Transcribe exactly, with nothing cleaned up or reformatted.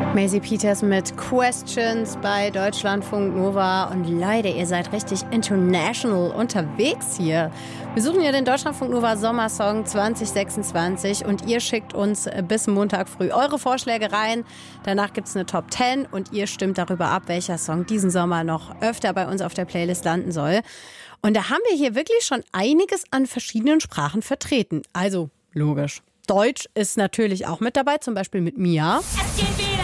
Maisie Peters mit Questions bei Deutschlandfunk Nova. Und leider, ihr seid richtig international unterwegs hier. Wir suchen ja den Deutschlandfunk Nova Sommersong zwanzig sechsundzwanzig und ihr schickt uns bis Montag früh eure Vorschläge rein. Danach gibt es eine Top zehn und ihr stimmt darüber ab, welcher Song diesen Sommer noch öfter bei uns auf der Playlist landen soll. Und da haben wir hier wirklich schon einiges an verschiedenen Sprachen vertreten. Also logisch. Deutsch ist natürlich auch mit dabei, zum Beispiel mit Mia.